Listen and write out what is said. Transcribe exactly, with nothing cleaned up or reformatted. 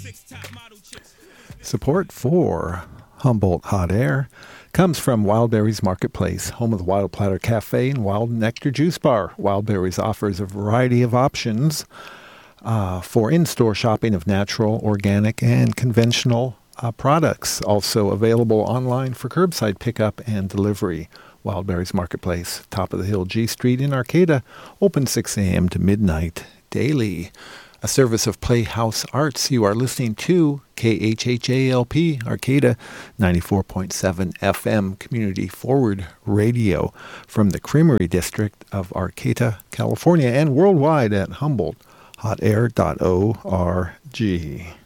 Support for Humboldt Hot Air comes from Wildberries Marketplace, home of the Wild Platter Cafe and Wild Nectar Juice Bar. Wildberries offers a variety of options uh, for in-store shopping of natural, organic, and conventional uh, products. Also available online for curbside pickup and delivery. Wildberries Marketplace, top of the hill, G Street in Arcata, open six a.m. to midnight daily. A service of Playhouse Arts. You are listening to K H H A L P, Arcata, ninety-four point seven F M, Community Forward Radio from the Creamery District of Arcata, California, and worldwide at humboldt hot air dot org.